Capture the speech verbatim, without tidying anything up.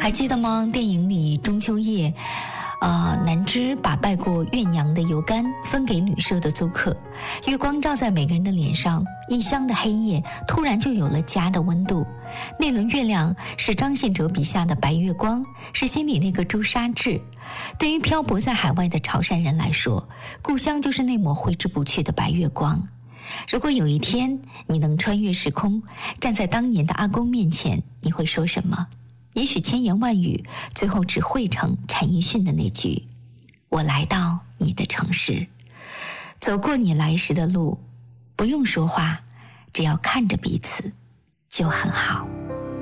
还记得吗？电影里中秋夜呃，南枝把拜过月娘的油柑分给旅社的租客，月光照在每个人的脸上，异乡的黑夜突然就有了家的温度。那轮月亮是张信哲笔下的白月光，是心里那个朱砂痣。对于漂泊在海外的潮汕人来说，故乡就是那抹挥之不去的白月光。如果有一天你能穿越时空，站在当年的阿公面前，你会说什么？也许千言万语，最后只汇成陈奕迅的那句：我来到你的城市，走过你来时的路，不用说话，只要看着彼此就很好。